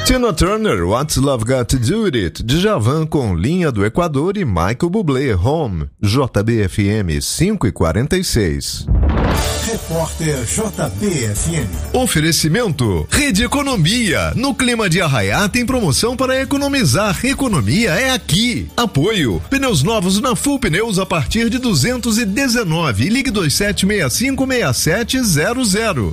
Tina Turner, What's Love Got to Do With It? Djavan com Linha do Equador e Michael Bublé, Home. JBFM 5:46. Repórter JBFM. Oferecimento Rede Economia. No clima de Arraiá tem promoção para economizar. Economia é aqui. Apoio. Pneus novos na Full Pneus a partir de 219. Ligue 27656700.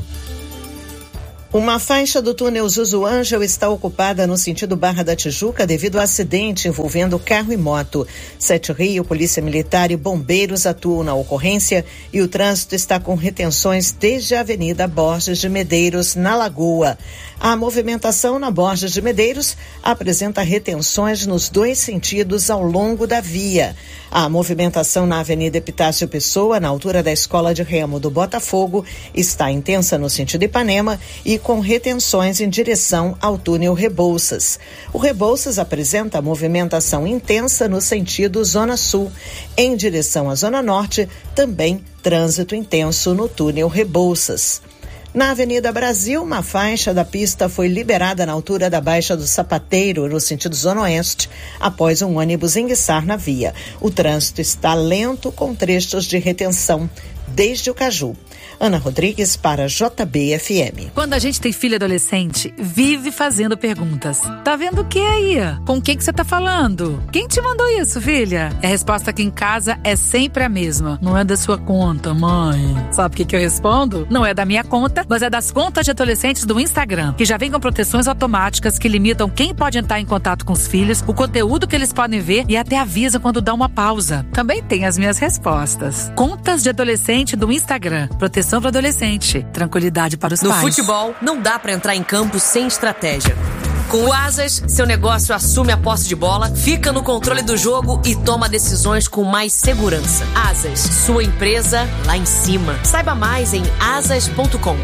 Uma faixa do túnel Zuzu Ângel está ocupada no sentido Barra da Tijuca devido a acidente envolvendo carro e moto. 7 Rio, Polícia Militar e bombeiros atuam na ocorrência e o trânsito está com retenções desde a Avenida Borges de Medeiros, na Lagoa. A movimentação na Borges de Medeiros apresenta retenções nos 2 sentidos ao longo da via. A movimentação na Avenida Epitácio Pessoa, na altura da Escola de Remo do Botafogo, está intensa no sentido Ipanema e com retenções em direção ao túnel Rebouças. O Rebouças apresenta movimentação intensa no sentido Zona Sul. Em direção à Zona Norte, também trânsito intenso no túnel Rebouças. Na Avenida Brasil, uma faixa da pista foi liberada na altura da Baixa do Sapateiro, no sentido Zona Oeste, após um ônibus enguiçar na via. O trânsito está lento, com trechos de retenção desde o Caju. Ana Rodrigues para JBFM. Quando a gente tem filho adolescente, vive fazendo perguntas. Tá vendo o que aí? Com quem que você tá falando? Quem te mandou isso, filha? A resposta aqui em casa é sempre a mesma. Não é da sua conta, mãe. Sabe o que eu respondo? Não é da minha conta, mas é das contas de adolescentes do Instagram, que já vem com proteções automáticas que limitam quem pode entrar em contato com os filhos, o conteúdo que eles podem ver e até avisa quando dá uma pausa. Também tem as minhas respostas. Contas de adolescente do Instagram. Proteção para adolescente. Tranquilidade para os pais. No futebol, não dá para entrar em campo sem estratégia. Com o Asas, seu negócio assume a posse de bola, fica no controle do jogo e toma decisões com mais segurança. Asas, sua empresa lá em cima. Saiba mais em asas.com.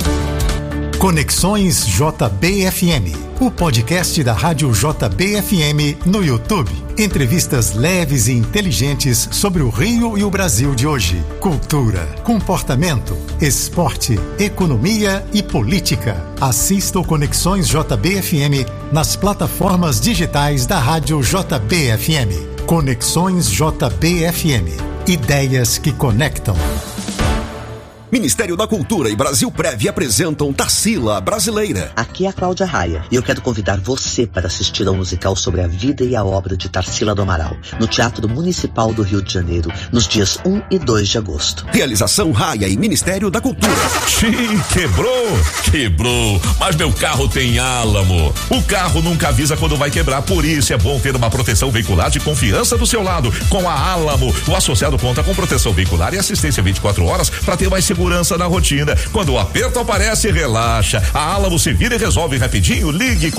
Conexões JBFM, o podcast da Rádio JBFM no YouTube. Entrevistas leves e inteligentes sobre o Rio e o Brasil de hoje. Cultura, comportamento, esporte, economia e política. Assista o Conexões JBFM nas plataformas digitais da Rádio JBFM. Conexões JBFM. Ideias que conectam. Ministério da Cultura e Brasil Prev apresentam Tarsila Brasileira. Aqui é a Cláudia Raia e eu quero convidar você para assistir ao musical sobre a vida e a obra de Tarsila do Amaral, no Teatro Municipal do Rio de Janeiro, nos dias 1 e 2 de agosto. Realização Raia e Ministério da Cultura. Quebrou, mas meu carro tem Álamo. O carro nunca avisa quando vai quebrar, por isso é bom ter uma proteção veicular de confiança do seu lado. Com a Álamo, o associado conta com proteção veicular e assistência 24 horas para ter mais segurança na rotina. Quando o aperto aparece, relaxa. A Álamo se vira e resolve rapidinho. Ligue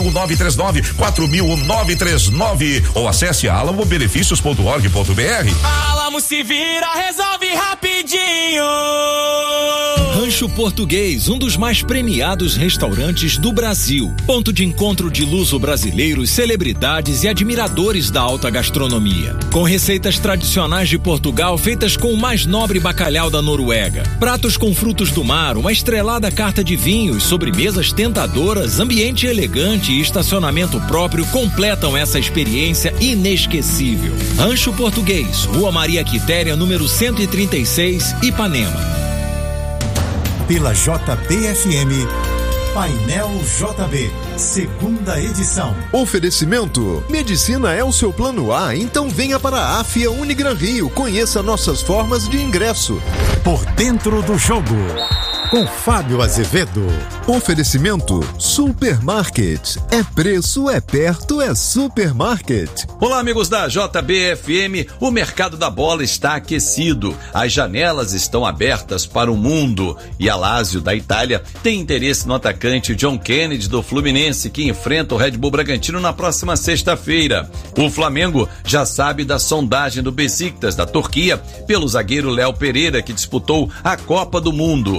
4.939 ou acesse alamobenefícios.org.br. Álamo se vira, resolve rapidinho. Rancho Português, um dos mais premiados restaurantes do Brasil. Ponto de encontro de luso-brasileiros, celebridades e admiradores da alta gastronomia. Com receitas tradicionais de Portugal feitas com o mais nobre bacalhau da Noruega. Pratos com frutos do mar, uma estrelada carta de vinhos, sobremesas tentadoras, ambiente elegante e estacionamento próprio completam essa experiência inesquecível. Rancho Português, Rua Maria Quitéria, número 136, Ipanema. Pela JBFM, Painel JB, segunda edição. Oferecimento: medicina é o seu plano A, então venha para a Afia Unigran Rio. Conheça nossas formas de ingresso. Por dentro do jogo, com Fábio Azevedo. Oferecimento: Supermarket. É preço, é perto, é Supermarket. Olá, amigos da JBFM. O mercado da bola está aquecido. As janelas estão abertas para o mundo. E a Lazio, da Itália, tem interesse no atacante John Kennedy, do Fluminense, que enfrenta o Red Bull Bragantino na próxima sexta-feira. O Flamengo já sabe da sondagem do Besiktas, da Turquia, pelo zagueiro Léo Pereira, que disputou a Copa do Mundo. O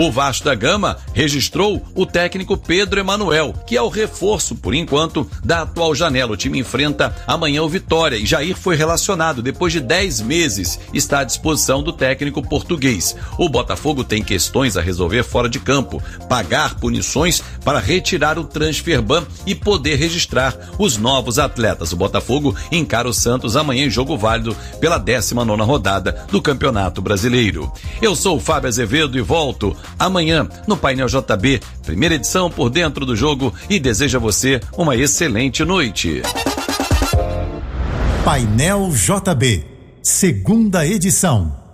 O Vasco da Gama registrou o técnico Pedro Emanuel, que é o reforço, por enquanto, da atual janela. O time enfrenta amanhã o Vitória e Jair foi relacionado. Depois de 10 meses, está à disposição do técnico português. O Botafogo tem questões a resolver fora de campo, pagar punições para retirar o transfer ban e poder registrar os novos atletas. O Botafogo encara o Santos amanhã em jogo válido pela 19ª rodada do Campeonato Brasileiro. Eu sou o Fábio Azevedo e volto amanhã no Painel JB, primeira edição Por Dentro do Jogo, e desejo a você uma excelente noite. Painel JB, segunda edição.